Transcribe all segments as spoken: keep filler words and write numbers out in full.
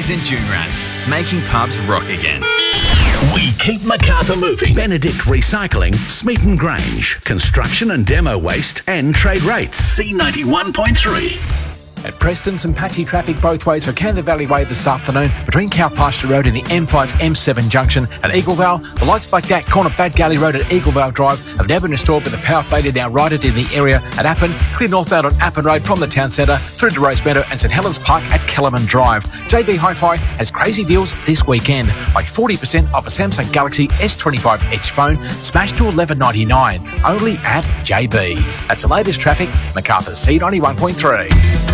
Rockies and Dune Rats, making pubs rock again. We keep Macarthur moving. Benedict Recycling, Smeaton Grange, construction and demo waste, and trade rates. C ninety-one point three. At Preston, some patchy traffic both ways for Canada Valley Way this afternoon between Cow Pasture Road and the M five M seven junction at Eaglevale. The lights like that corner Bad Galley Road at Eaglevale Drive have now been restored, but the power failure now righted in the area at Appin. Clear northbound on Appin Road from the town centre through to Rosemeadow and St Helens Park at Kellerman Drive. J B Hi-Fi has crazy deals this weekend, like forty percent off a Samsung Galaxy S twenty-five Edge phone, smashed to eleven ninety-nine, only at J B. That's the latest traffic, Macarthur C ninety-one point three.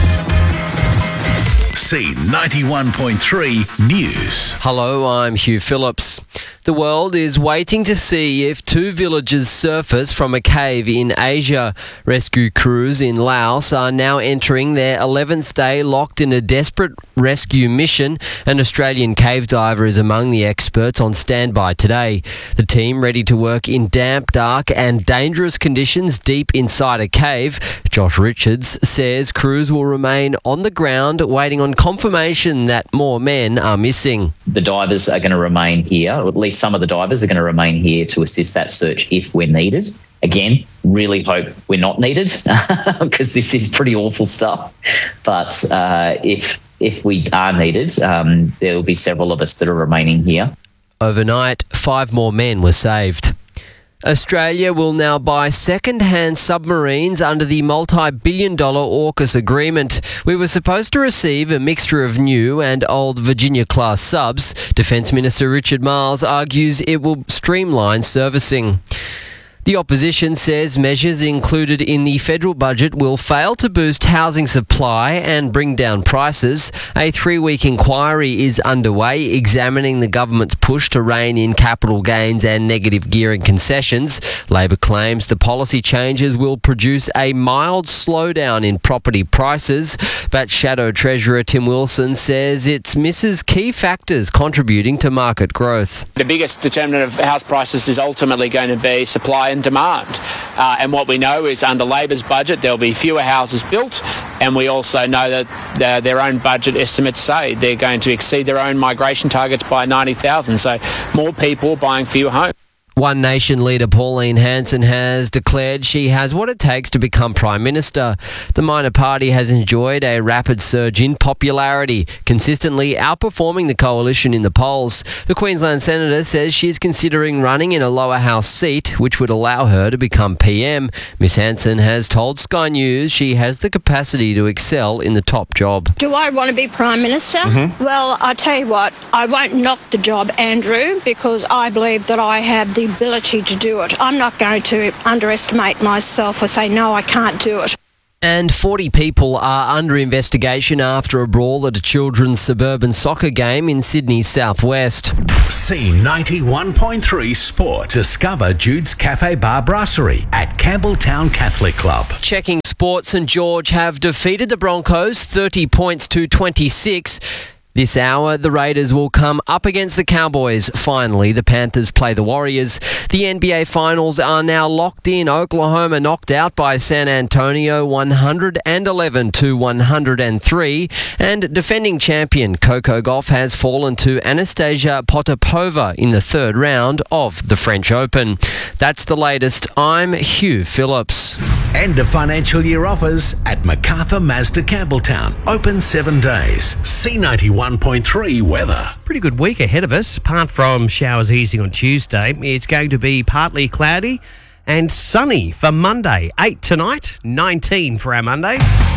C ninety-one point three News. Hello, I'm Hugh Phillips. The world is waiting to see if two villagers surface from a cave in Asia. Rescue crews in Laos are now entering their eleventh day locked in a desperate rescue mission. An Australian cave diver is among the experts on standby today. The team ready to work in damp, dark and dangerous conditions deep inside a cave. Josh Richards says crews will remain on the ground waiting on confirmation that more men are missing. The divers are going to remain here, or at least some of the divers are going to remain here to assist that search if we're needed. Again, really hope we're not needed because this is pretty awful stuff. But uh, if if we are needed, um, there will be several of us that are remaining here. Overnight, five more men were saved. Australia will now buy second-hand submarines under the multi-billion dollar AUKUS agreement. We were supposed to receive a mixture of new and old Virginia-class subs. Defence Minister Richard Marles argues it will streamline servicing. The opposition says measures included in the federal budget will fail to boost housing supply and bring down prices. A three-week inquiry is underway examining the government's push to rein in capital gains and negative gearing concessions. Labor claims the policy changes will produce a mild slowdown in property prices, but Shadow Treasurer Tim Wilson says it misses key factors contributing to market growth. The biggest determinant of house prices is ultimately going to be supply and demand. Uh, and what we know is under Labor's budget there'll be fewer houses built, and we also know that the, their own budget estimates say they're going to exceed their own migration targets by ninety thousand, so more people buying fewer homes. One Nation leader Pauline Hanson has declared she has what it takes to become Prime Minister. The minor party has enjoyed a rapid surge in popularity, consistently outperforming the coalition in the polls. The Queensland Senator says she is considering running in a lower house seat, which would allow her to become P M. Miss Hanson has told Sky News she has the capacity to excel in the top job. Do I want to be Prime Minister? Mm-hmm. Well, I'll tell you what, I won't knock the job, Andrew, because I believe that I have the ability to do it. I'm not going to underestimate myself or say, no, I can't do it. And forty people are under investigation after a brawl at a children's suburban soccer game in Sydney's southwest. C ninety-one point three Sport. Discover Jude's Cafe Bar Brasserie at Campbelltown Catholic Club. Checking sports, St George have defeated the Broncos thirty points to twenty-six. This hour, the Raiders will come up against the Cowboys. Finally, the Panthers play the Warriors. The N B A Finals are now locked in. Oklahoma knocked out by San Antonio one eleven to one oh three. And defending champion Coco Gauff has fallen to Anastasia Potapova in the third round of the French Open. That's the latest. I'm Hugh Phillips. End of financial year offers at Macarthur Mazda Campbelltown. Open seven days. C ninety-one point three weather. Pretty good week ahead of us. Apart from showers easing on Tuesday, it's going to be partly cloudy and sunny for Monday. eight tonight, nineteen for our Monday.